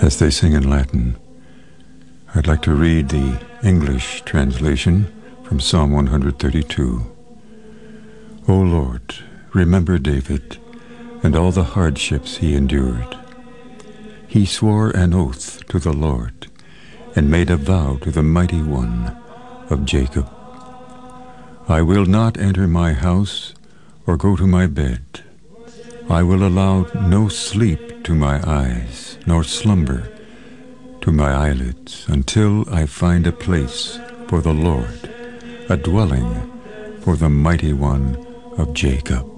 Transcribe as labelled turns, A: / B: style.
A: as they sing in Latin. I'd like to read the English translation from Psalm 132. O Lord, remember David and all the hardships he endured. He swore an oath to the Lord and made a vow to the Mighty One of Jacob. I will not enter my house or go to my bed. I will allow no sleep to my eyes, nor slumber to my eyelids, until I find a place for the Lord, a dwelling for the Mighty One of Jacob.